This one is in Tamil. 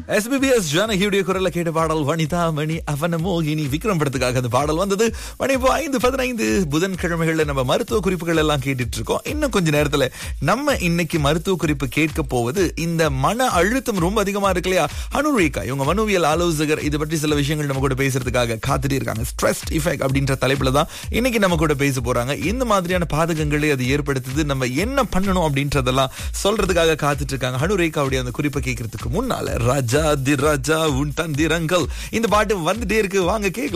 எஸ்பிபிஎஸ் ஜானகியுடைய குரல்ல கேட்ட பாடல் வனிதா மணி அவன மோகினி விக்ரம் படத்துக்காக அந்த பாடல் வந்தது. மணி இப்போ 5:15 புதன்கிழமைகள்ல நம்ம மருத்துவ குறிப்புகள் எல்லாம் கேட்டுட்டு இருக்கோம். இன்னும் கொஞ்ச நேரத்துல நம்ம இன்னைக்கு மருத்துவ குறிப்பு கேட்க போவது இந்த மன அழுத்தம் ரொம்ப அதிகமா இருக்கு இல்லையா. அனுரேகா இவங்க மனோவியல் ஆலோசகர் இது பற்றி சில விஷயங்கள் நம்ம கூட பேசுறதுக்காக காத்துட்டு இருக்காங்க. ஸ்ட்ரெஸ் இஃபெக்ட் அப்படின்ற தலைப்புல தான் இன்னைக்கு நம்ம கூட பேச போறாங்க. இந்த மாதிரியான பாதகங்களை அது ஏற்படுத்துது, நம்ம என்ன பண்ணணும் அப்படின்றதெல்லாம் சொல்றதுக்காக காத்துட்டு இருக்காங்க. அனுரேகாவுடைய அந்த குறிப்பை கேட்கறதுக்கு முன்னால ராஜா தி ராஜா உன் தந்திரங்கள் இந்த பாட்டு வந்துட்டே இருக்கு. வாங்க கேட்கலாம்.